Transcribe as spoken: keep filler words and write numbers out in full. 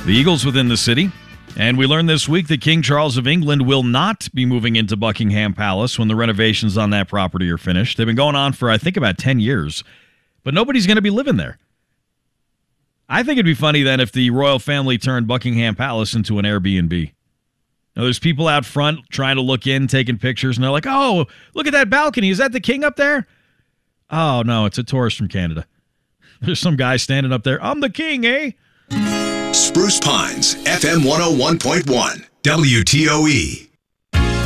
The Eagles within the city. And we learned this week that King Charles of England will not be moving into Buckingham Palace when the renovations on that property are finished. They've been going on for, I think, about ten years. But nobody's going to be living there. I think it'd be funny then if the royal family turned Buckingham Palace into an Airbnb. Now, there's people out front trying to look in, taking pictures, and they're like, oh, look at that balcony. Is that the king up there? Oh, no, it's a tourist from Canada. There's some guy standing up there. I'm the king, eh? Spruce Pines, F M one oh one point one, W T O E.